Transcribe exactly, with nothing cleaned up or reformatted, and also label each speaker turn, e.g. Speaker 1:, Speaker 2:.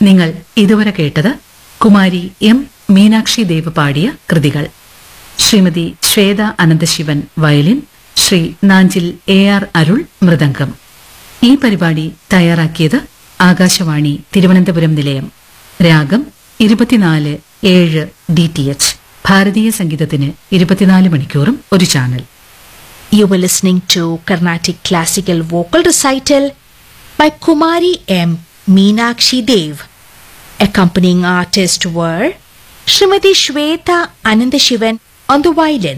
Speaker 1: നിങ്ങൾ ഇതുവരെ കേട്ടത് കുമാരി എം മീനാക്ഷി ദേവ് പാടിയ കൃതികൾ. Shrimati Shweta അനന്തശിവൻ violin, Shri Nanjil A R അരുൾ മൃദംഗം. ഈ പരിപാടി തയ്യാറാക്കിയത് ആകാശവാണി തിരുവനന്തപുരം നിലയം. രാഗം ഇരുപത്തിനാല് ഏഴ് ഡി ടി എച്ച്. ഭാരതീയ സംഗീതത്തിന് ഇരുപത്തിനാല് മണിക്കൂറും ഒരു channel.
Speaker 2: You were listening to Carnatic Classical Vocal Recital by Kumari M. Meenakshi Dev. Accompanying artists were Srimati Shweta Anandashivan on the violin,